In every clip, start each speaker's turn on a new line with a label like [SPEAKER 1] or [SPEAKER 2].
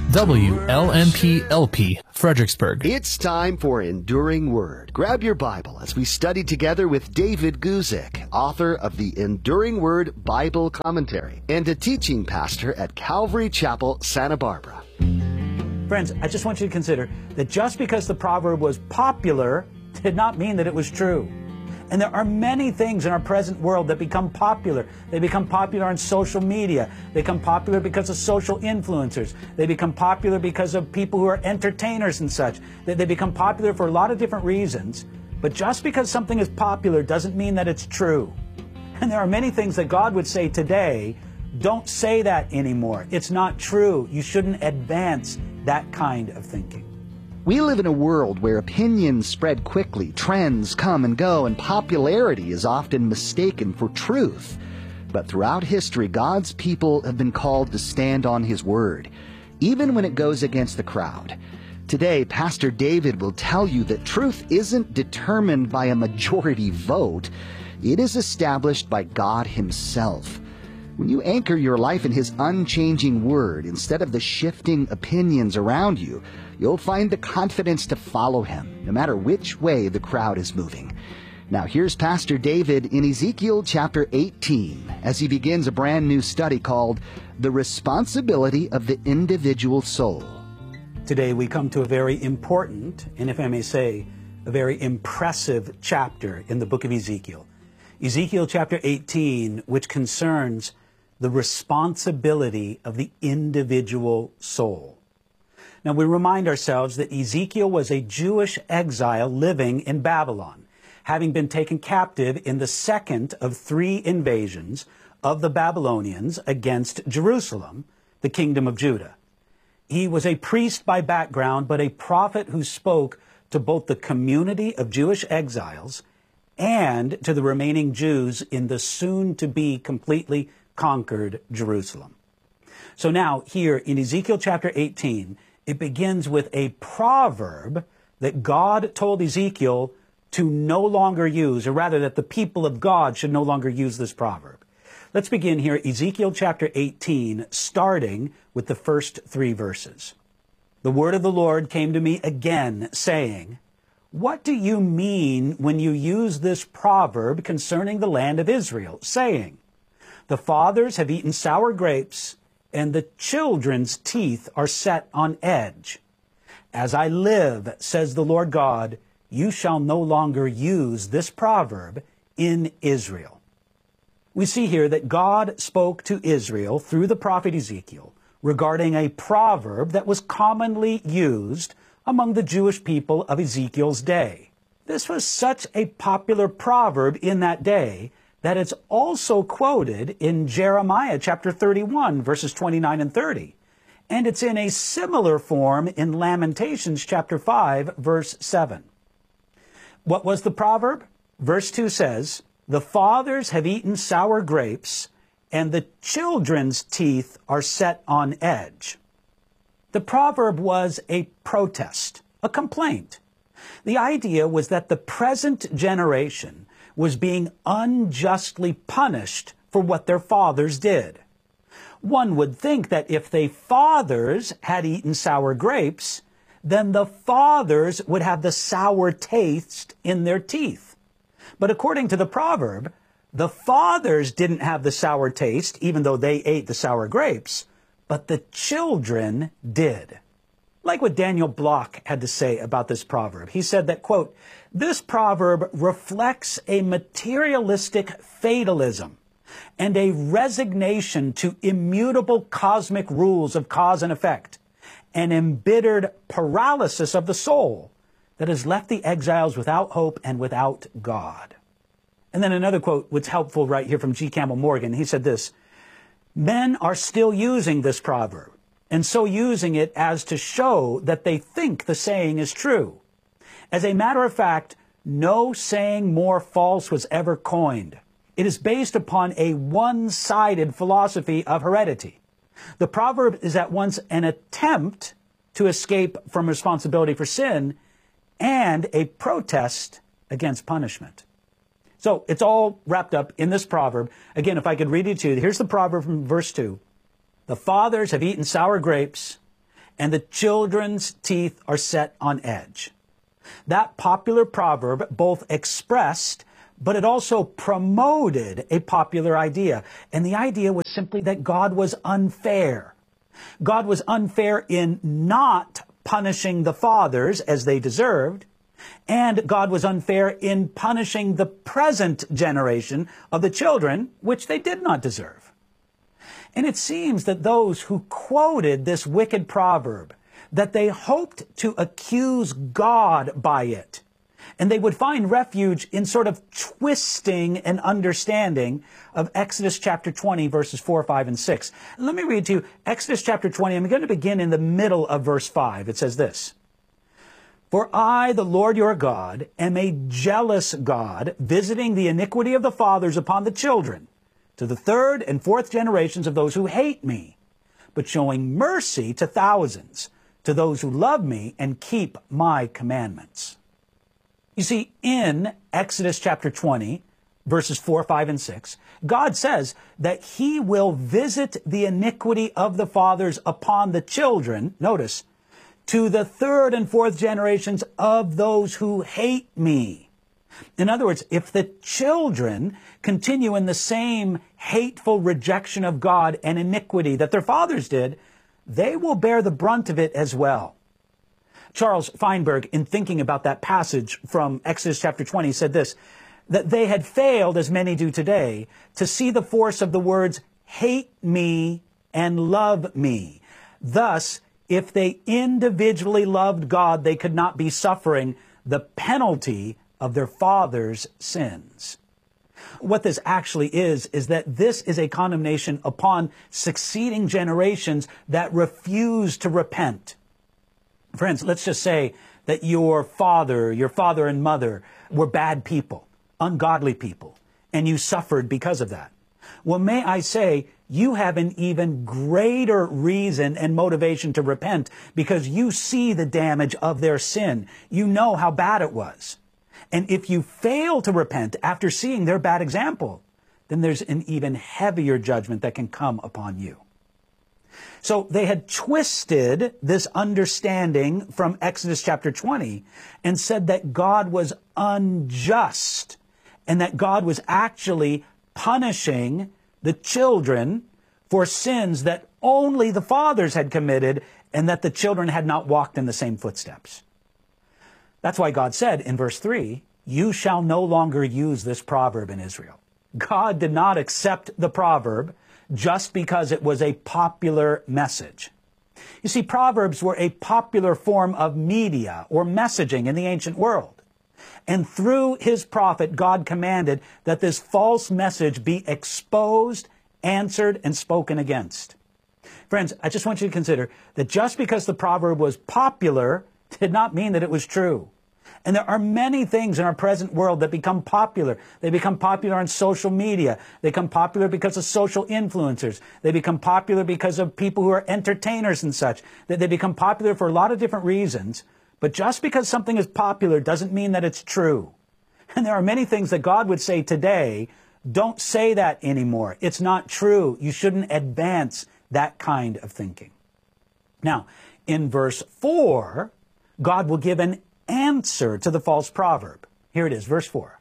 [SPEAKER 1] WLNP-LP, Fredericksburg.
[SPEAKER 2] It's time for Enduring Word. Grab your Bible as we study together with David Guzik, author of the Enduring Word Bible Commentary and a teaching pastor at Calvary Chapel, Santa Barbara.
[SPEAKER 3] Friends, I just want you to consider that just because the proverb was popular did not mean that it was true. And there are many things in our present world that become popular. They become popular on social media. They become popular because of social influencers. They become popular because of people who are entertainers and such. They become popular for a lot of different reasons. But just because something is popular doesn't mean that it's true. And there are many things that God would say today, don't say that anymore. It's not true. You shouldn't advance that kind of thinking.
[SPEAKER 2] We live in a world where opinions spread quickly, trends come and go, and popularity is often mistaken for truth. But throughout history, God's people have been called to stand on His Word, even when it goes against the crowd. Today, Pastor David will tell you that truth isn't determined by a majority vote. It is established by God Himself. When you anchor your life in His unchanging Word instead of the shifting opinions around you, you'll find the confidence to follow Him, no matter which way the crowd is moving. Now here's Pastor David in Ezekiel chapter 18 as he begins a brand new study called The Responsibility of the Individual Soul.
[SPEAKER 3] Today we come to a very important, and if I may say, a very impressive chapter in the book of Ezekiel. Ezekiel chapter 18, which concerns the responsibility of the individual soul. Now, we remind ourselves that Ezekiel was a Jewish exile living in Babylon, having been taken captive in the second of 3 invasions of the Babylonians against Jerusalem, the kingdom of Judah. He was a priest by background, but a prophet who spoke to both the community of Jewish exiles and to the remaining Jews in the soon-to-be completely conquered Jerusalem. So now, here in Ezekiel chapter 18, it begins with a proverb that God told Ezekiel to no longer use, or rather that the people of God should no longer use this proverb. Let's begin here, Ezekiel chapter 18, starting with the first 3 verses. The word of the Lord came to me again, saying, "What do you mean when you use this proverb concerning the land of Israel, saying, the fathers have eaten sour grapes, and the children's teeth are set on edge? As I live, says the Lord God, you shall no longer use this proverb in Israel." We see here that God spoke to Israel through the prophet Ezekiel regarding a proverb that was commonly used among the Jewish people of Ezekiel's day. This was such a popular proverb in that day that it's also quoted in Jeremiah chapter 31, verses 29 and 30. And it's in a similar form in Lamentations chapter 5, verse 7. What was the proverb? Verse 2 says, "The fathers have eaten sour grapes, and the children's teeth are set on edge." The proverb was a protest, a complaint. The idea was that the present generation was being unjustly punished for what their fathers did. One would think that if the fathers had eaten sour grapes, then the fathers would have the sour taste in their teeth. But according to the proverb, the fathers didn't have the sour taste, even though they ate the sour grapes, but the children did. Like what Daniel Block had to say about this proverb. He said that, quote, "This proverb reflects a materialistic fatalism and a resignation to immutable cosmic rules of cause and effect, an embittered paralysis of the soul that has left the exiles without hope and without God." And then another quote, which is helpful right here from G. Campbell Morgan. He said this, "Men are still using this proverb, and so using it as to show that they think the saying is true. As a matter of fact, no saying more false was ever coined. It is based upon a one-sided philosophy of heredity. The proverb is at once an attempt to escape from responsibility for sin and a protest against punishment." So it's all wrapped up in this proverb. Again, if I could read it to you, here's the proverb from verse 2. "The fathers have eaten sour grapes, and the children's teeth are set on edge. That popular proverb both expressed, but it also promoted a popular idea. And the idea was simply that God was unfair. God was unfair in not punishing the fathers as they deserved, and God was unfair in punishing the present generation of the children, which they did not deserve. And it seems that those who quoted this wicked proverb, that they hoped to accuse God by it, and they would find refuge in sort of twisting an understanding of Exodus chapter 20, verses 4, 5, and 6. Let me read to you Exodus chapter 20. I'm going to begin in the middle of verse 5. It says this: "For I, the Lord your God, am a jealous God, visiting the iniquity of the fathers upon the children, to the third and fourth generations of those who hate me, but showing mercy to thousands, to those who love me and keep my commandments." You see, in Exodus chapter 20, verses 4, 5, and 6, God says that he will visit the iniquity of the fathers upon the children, notice, to the third and fourth generations of those who hate me. In other words, if the children continue in the same hateful rejection of God and iniquity that their fathers did, they will bear the brunt of it as well. Charles Feinberg, in thinking about that passage from Exodus chapter 20, said this, that they had failed, as many do today, to see the force of the words hate me and love me. Thus, if they individually loved God, they could not be suffering the penalty of their fathers' sins. What this actually is that this is a condemnation upon succeeding generations that refuse to repent. Friends, let's just say that your father and mother were bad people, ungodly people, and you suffered because of that. Well, may I say, you have an even greater reason and motivation to repent because you see the damage of their sin. You know how bad it was. And if you fail to repent after seeing their bad example, then there's an even heavier judgment that can come upon you. So they had twisted this understanding from Exodus chapter 20 and said that God was unjust and that God was actually punishing the children for sins that only the fathers had committed and that the children had not walked in the same footsteps. That's why God said in verse 3, "You shall no longer use this proverb in Israel." God did not accept the proverb just because it was a popular message. You see, proverbs were a popular form of media or messaging in the ancient world. And through his prophet, God commanded that this false message be exposed, answered, and spoken against. Friends, I just want you to consider that just because the proverb was popular did not mean that it was true. And there are many things in our present world that become popular. They become popular on social media. They become popular because of social influencers. They become popular because of people who are entertainers and such. They become popular for a lot of different reasons. But just because something is popular doesn't mean that it's true. And there are many things that God would say today, don't say that anymore. It's not true. You shouldn't advance that kind of thinking. Now, in verse 4, God will give an answer to the false proverb. Here it is, verse 4.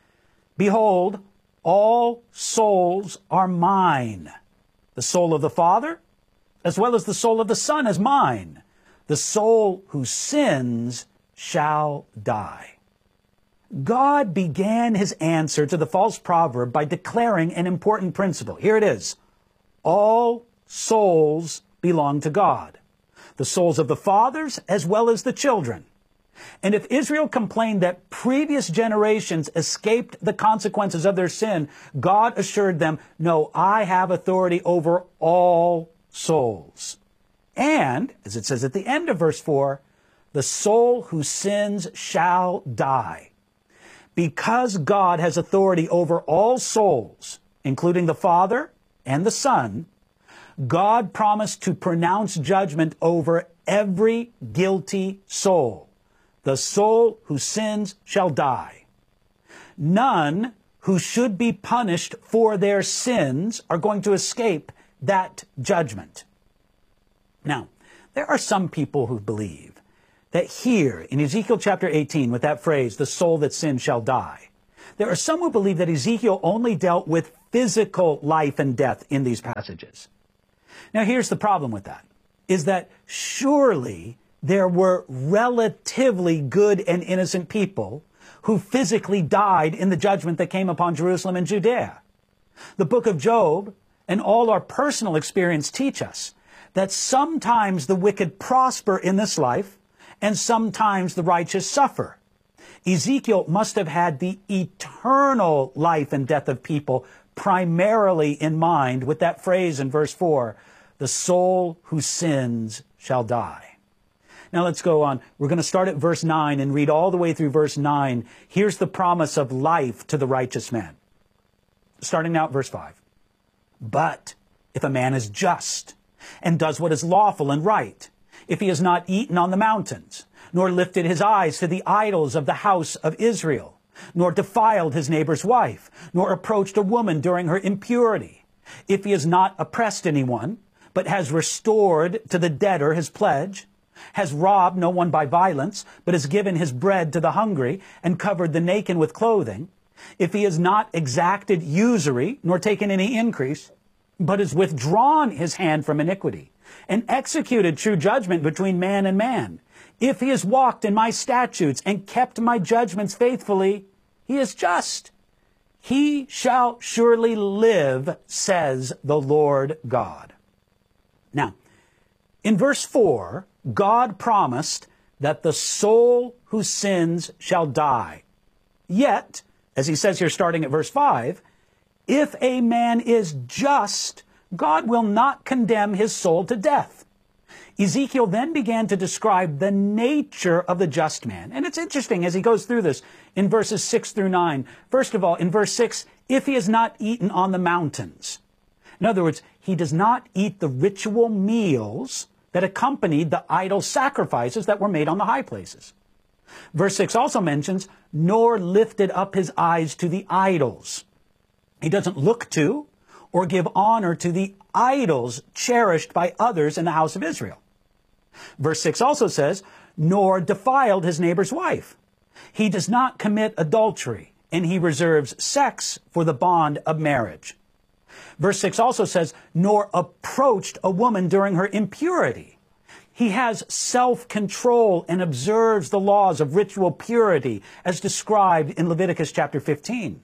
[SPEAKER 3] "Behold, all souls are mine. The soul of the Father, as well as the soul of the Son, is mine. The soul who sins shall die." God began his answer to the false proverb by declaring an important principle. Here it is. All souls belong to God. The souls of the fathers as well as the children. And if Israel complained that previous generations escaped the consequences of their sin, God assured them, "No, I have authority over all souls." And, as it says at the end of verse 4, "The soul who sins shall die." Because God has authority over all souls, including the Father and the Son, God promised to pronounce judgment over every guilty soul. The soul who sins shall die. None who should be punished for their sins are going to escape that judgment. Now, There are some people who believe that here in Ezekiel chapter 18, with that phrase, the soul that sins shall die, there are some who believe that Ezekiel only dealt with physical life and death in these passages. Now, here's the problem with that, is that surely there were relatively good and innocent people who physically died in the judgment that came upon Jerusalem and Judea. The book of Job and all our personal experience teach us that sometimes the wicked prosper in this life and sometimes the righteous suffer. Ezekiel must have had the eternal life and death of people primarily in mind with that phrase in verse 4, the soul who sins shall die. Now let's go on. We're going to start at verse 9 and read all the way through verse 9. Here's the promise of life to the righteous man. Starting now at verse 5. But if a man is just and does what is lawful and right, if he has not eaten on the mountains, nor lifted his eyes to the idols of the house of Israel, nor defiled his neighbor's wife, nor approached a woman during her impurity, if he has not oppressed anyone, but has restored to the debtor his pledge, has robbed no one by violence, but has given his bread to the hungry, and covered the naked with clothing, if he has not exacted usury, nor taken any increase, but has withdrawn his hand from iniquity, and executed true judgment between man and man, if he has walked in my statutes and kept my judgments faithfully, he is just. He shall surely live, says the Lord God. Now, in verse 4, God promised that the soul who sins shall die. Yet, as he says here starting at verse 5, if a man is just, God will not condemn his soul to death. Ezekiel then began to describe the nature of the just man. And it's interesting as he goes through this in verses 6 through 9. First of all, in verse 6, if he has not eaten on the mountains. In other words, he does not eat the ritual meals that accompanied the idol sacrifices that were made on the high places. Verse 6 also mentions, nor lifted up his eyes to the idols. He doesn't look to or give honor to the idols cherished by others in the house of Israel. Verse 6 also says, nor defiled his neighbor's wife. He does not commit adultery, and he reserves sex for the bond of marriage. Verse 6 also says, nor approached a woman during her impurity. He has self-control and observes the laws of ritual purity as described in Leviticus chapter 15.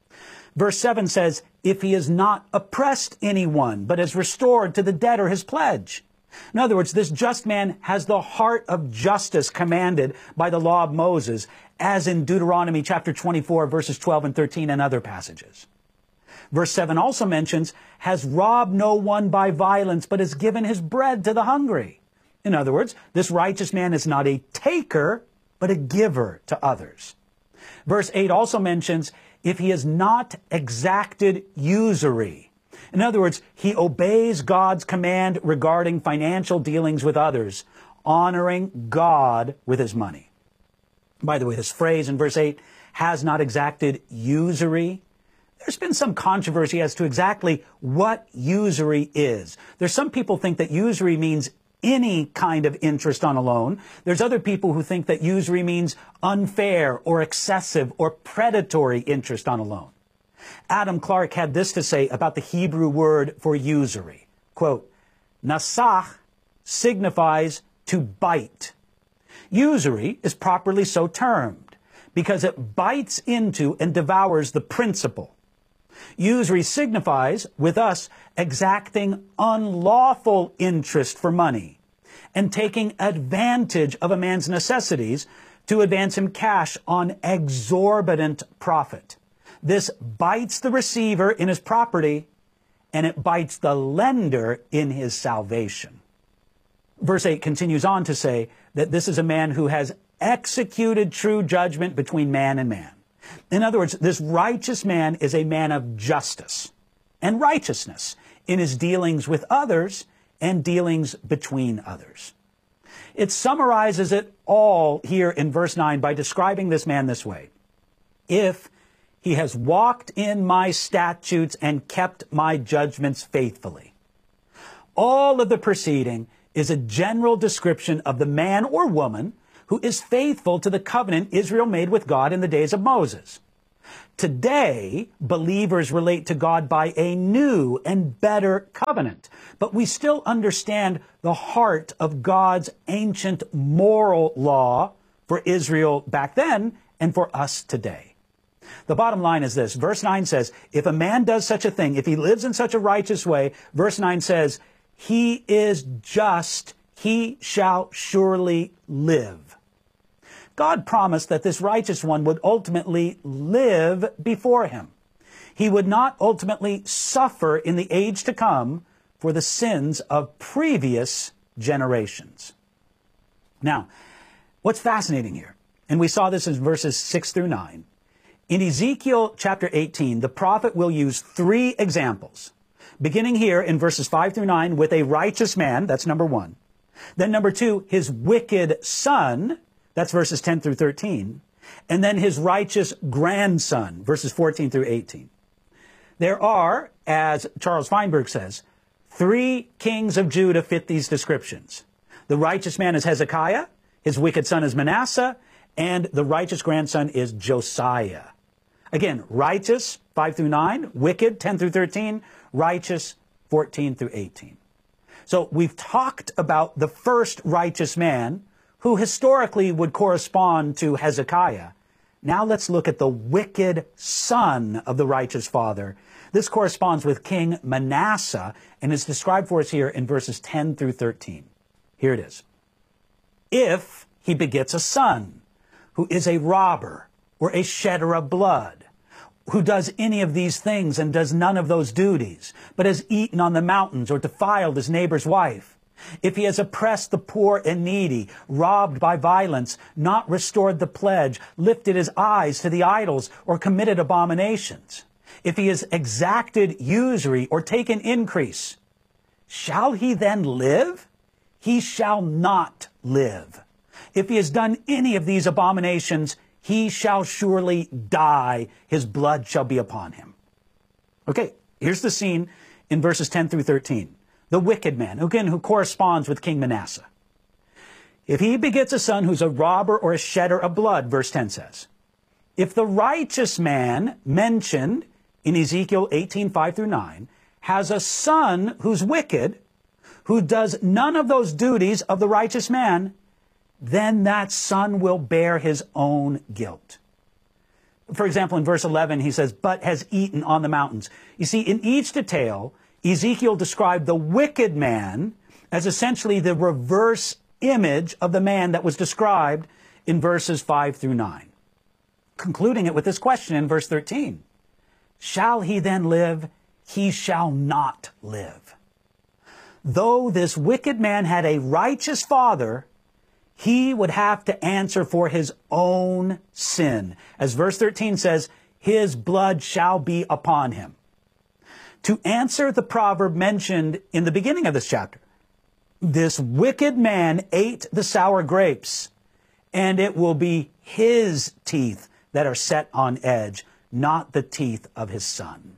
[SPEAKER 3] Verse 7 says, if he has not oppressed anyone, but has restored to the debtor his pledge. In other words, this just man has the heart of justice commanded by the law of Moses, as in Deuteronomy chapter 24, verses 12 and 13 and other passages. Verse 7 also mentions, has robbed no one by violence, but has given his bread to the hungry. In other words, this righteous man is not a taker, but a giver to others. Verse 8 also mentions, if he has not exacted usury. In other words, he obeys God's command regarding financial dealings with others, honoring God with his money. By the way, this phrase in verse 8, has not exacted usury. There's been some controversy as to exactly what usury is. There's some people think that usury means any kind of interest on a loan. There's other people who think that usury means unfair or excessive or predatory interest on a loan. Adam Clark had this to say about the Hebrew word for usury. Quote, nasach signifies to bite. Usury is properly so termed because it bites into and devours the principal. Usury signifies, with us, exacting unlawful interest for money and taking advantage of a man's necessities to advance him cash on exorbitant profit. This bites the receiver in his property, and it bites the lender in his salvation. Verse 8 continues on to say that this is a man who has executed true judgment between man and man. In other words, this righteous man is a man of justice and righteousness in his dealings with others and dealings between others. It summarizes it all here in verse 9 by describing this man this way. If he has walked in my statutes and kept my judgments faithfully. All of the preceding is a general description of the man or woman who is faithful to the covenant Israel made with God in the days of Moses. Today, believers relate to God by a new and better covenant, but we still understand the heart of God's ancient moral law for Israel back then and for us today. The bottom line is this. Verse 9 says, if a man does such a thing, if he lives in such a righteous way, verse 9 says, he is just, he shall surely live. God promised that this righteous one would ultimately live before him. He would not ultimately suffer in the age to come for the sins of previous generations. Now, what's fascinating here, and we saw this in verses 6 through 9, in Ezekiel chapter 18, the prophet will use three examples, beginning here in verses 5 through 9 with a righteous man, that's number one. Then number two, his wicked son, that's verses 10 through 13. And then his righteous grandson, verses 14 through 18. There are, as Charles Feinberg says, three kings of Judah fit these descriptions. The righteous man is Hezekiah, his wicked son is Manasseh, and the righteous grandson is Josiah. Again, righteous, 5 through 9, wicked, 10 through 13, righteous, 14 through 18. So we've talked about the first righteous man, who historically would correspond to Hezekiah. Now let's look at the wicked son of the righteous father. This corresponds with King Manasseh and is described for us here in verses 10 through 13. Here it is. If he begets a son who is a robber or a shedder of blood, who does any of these things and does none of those duties, but has eaten on the mountains or defiled his neighbor's wife, if he has oppressed the poor and needy, robbed by violence, not restored the pledge, lifted his eyes to the idols, or committed abominations, if he has exacted usury or taken increase, shall he then live? He shall not live. If he has done any of these abominations, he shall surely die. His blood shall be upon him. Okay, here's the scene in verses 10 through 13. The wicked man, again, who corresponds with King Manasseh. If he begets a son who's a robber or a shedder of blood, verse 10 says, if the righteous man mentioned in Ezekiel 18, 5 through 9, has a son who's wicked, who does none of those duties of the righteous man, then that son will bear his own guilt. For example, in verse 11, he says, but has eaten on the mountains. You see, in each detail, Ezekiel described the wicked man as essentially the reverse image of the man that was described in verses 5 through 9. Concluding it with this question in verse 13. Shall he then live? He shall not live. Though this wicked man had a righteous father, he would have to answer for his own sin. As verse 13 says, his blood shall be upon him. To answer the proverb mentioned in the beginning of this chapter, this wicked man ate the sour grapes, and it will be his teeth that are set on edge, not the teeth of his son.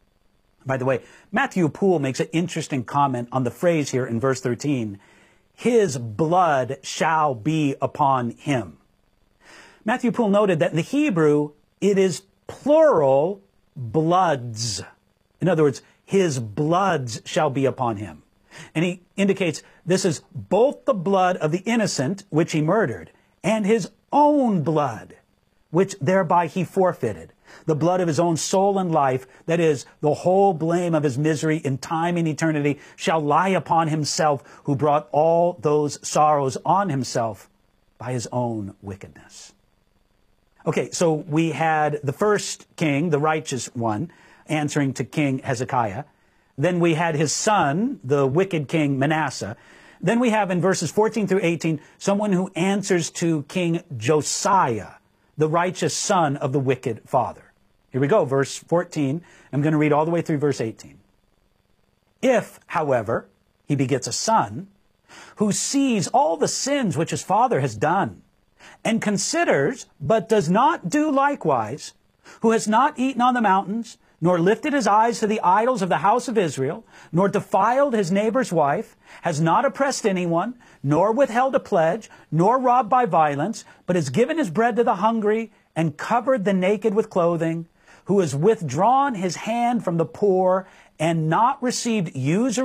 [SPEAKER 3] By the way, Matthew Poole makes an interesting comment on the phrase here in verse 13, his blood shall be upon him. Matthew Poole noted that in the Hebrew, it is plural bloods. In other words, his bloods shall be upon him. And he indicates this is both the blood of the innocent, which he murdered, and his own blood, which thereby he forfeited. The blood of his own soul and life, that is, the whole blame of his misery in time and eternity, shall lie upon himself, who brought all those sorrows on himself by his own wickedness. Okay, so we had the first king, the righteous one, answering to King Hezekiah. Then we had his son, the wicked king Manasseh. Then we have in verses 14 through 18, someone who answers to King Josiah, the righteous son of the wicked father. Here we go, verse 14. I'm going to read all the way through verse 18. If, however, he begets a son who sees all the sins which his father has done, and considers, but does not do likewise, who has not eaten on the mountains, nor lifted his eyes to the idols of the house of Israel, nor defiled his neighbor's wife, has not oppressed anyone, nor withheld a pledge, nor robbed by violence, but has given his bread to the hungry and covered the naked with clothing, who has withdrawn his hand from the poor and not received usury